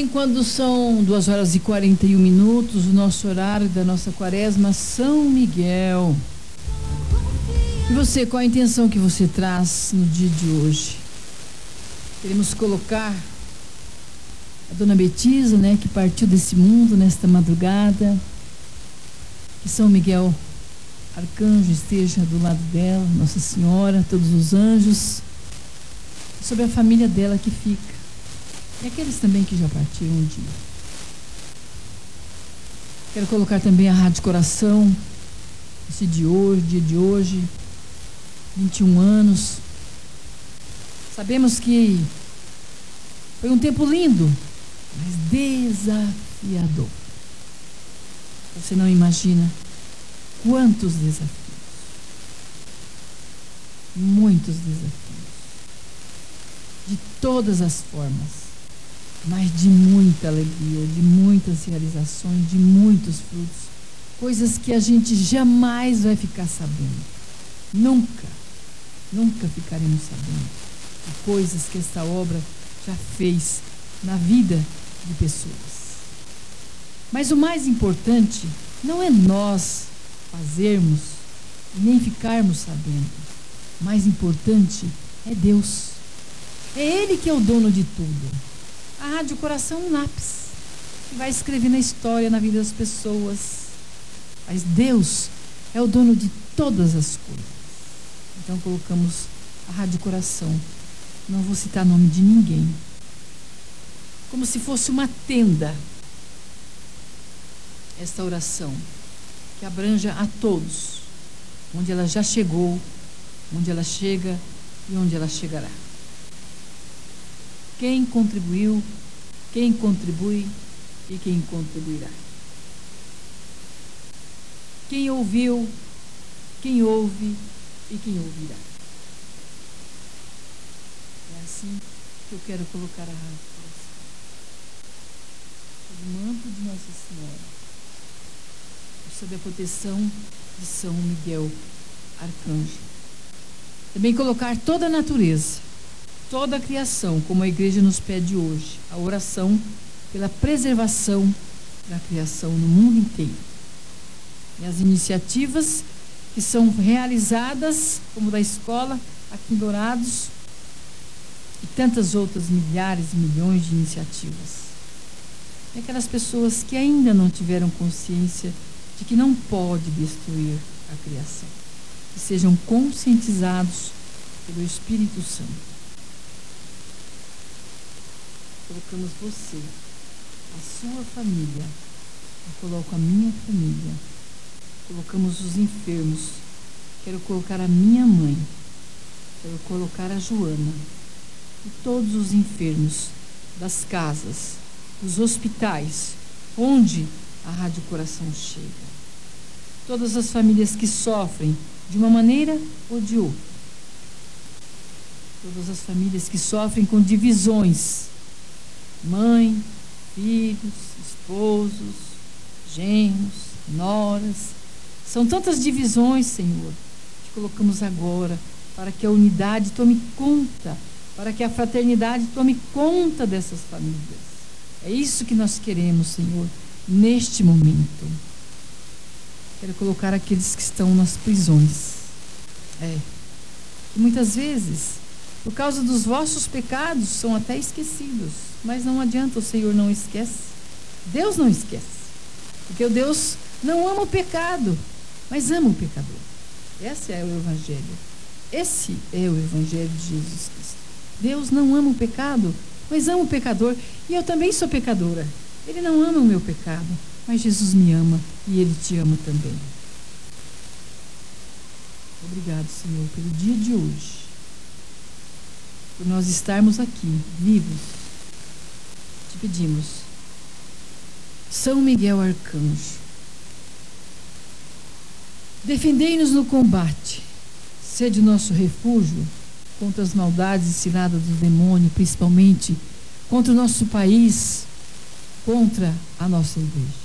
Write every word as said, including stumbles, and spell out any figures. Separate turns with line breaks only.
bem, quando são duas horas e quarenta e um minutos, o nosso horário da nossa quaresma, São Miguel. E você, qual a intenção que você traz no dia de hoje? Queremos colocar a Dona Betisa, né, que partiu desse mundo nesta madrugada. Que São Miguel Arcanjo esteja do lado dela, Nossa Senhora, todos os anjos, sobre a família dela que fica. E aqueles também que já partiram um dia. Quero colocar também a Rádio Coração, esse de hoje, dia de hoje, vinte e um anos. Sabemos que foi um tempo lindo, mas desafiador. Você não imagina quantos desafios. Muitos desafios. De todas as formas. Mas de muita alegria, de muitas realizações, de muitos frutos. Coisas que a gente jamais vai ficar sabendo. Nunca, nunca ficaremos sabendo de coisas que esta obra já fez na vida de pessoas. Mas o mais importante não é nós fazermos e nem ficarmos sabendo. O mais importante é Deus. É Ele que é o dono de tudo. A Rádio Coração é um lápis que vai escrevendo a história na vida das pessoas. Mas Deus é o dono de todas as coisas. Então colocamos a Rádio Coração. Não vou citar nome de ninguém. Como se fosse uma tenda. Esta oração que abranja a todos. Onde ela já chegou, onde ela chega e onde ela chegará. Quem contribuiu, quem contribui e quem contribuirá. Quem ouviu, quem ouve e quem ouvirá. É assim que eu quero colocar a Rádio Coração. Sob o manto de Nossa Senhora. Sob a proteção de São Miguel Arcanjo. Também colocar toda a natureza. Toda a criação, como a igreja nos pede hoje, a oração pela preservação da criação no mundo inteiro. E as iniciativas que são realizadas, como da escola, aqui em Dourados, e tantas outras milhares e milhões de iniciativas. E aquelas pessoas que ainda não tiveram consciência de que não pode destruir a criação, que sejam conscientizados pelo Espírito Santo. Colocamos você, a sua família, eu coloco a minha família, colocamos os enfermos, quero colocar a minha mãe, quero colocar a Joana, e todos os enfermos das casas, dos hospitais, onde a Rádio Coração chega. Todas as famílias que sofrem de uma maneira ou de outra. Todas as famílias que sofrem com divisões. Mãe, filhos, esposos, genros, noras. São tantas divisões, Senhor, que colocamos agora para que a unidade tome conta, para que a fraternidade tome conta dessas famílias. É isso que nós queremos, Senhor, neste momento. Quero colocar aqueles que estão nas prisões. É. E muitas vezes, por causa dos vossos pecados, são até esquecidos. Mas não adianta, o Senhor não esquece. Deus não esquece. Porque o Deus não ama o pecado, mas ama o pecador. Esse é o Evangelho. Esse é o Evangelho de Jesus Cristo. Deus não ama o pecado, mas ama o pecador. E eu também sou pecadora. Ele não ama o meu pecado, mas Jesus me ama e Ele te ama também. Obrigado, Senhor, pelo dia de hoje. Por nós estarmos aqui, vivos. Te pedimos, São Miguel Arcanjo, defendei-nos no combate, sede nosso refúgio contra as maldades e ciladas do demônio, principalmente contra o nosso país, contra a nossa igreja.